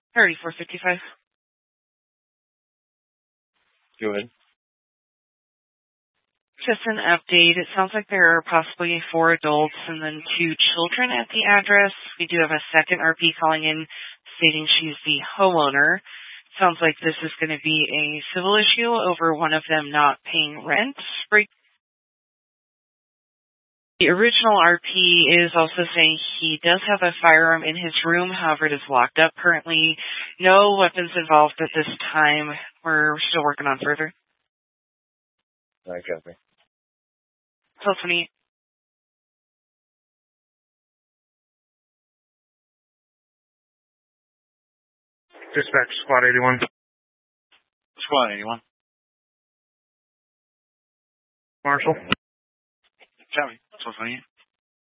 3455. Go ahead. Just an update. It sounds like there are possibly 4 adults and then 2 children at the address. We do have a second RP calling in stating she's the homeowner. Sounds like this is going to be a civil issue over one of them not paying rent. The original RP is also saying he does have a firearm in his room, however it is locked up currently. No weapons involved at this time. We're still working on further. I copy. Telephony. Dispatch, Squad 81. Squad 81. Marshall. Copy. Telephony.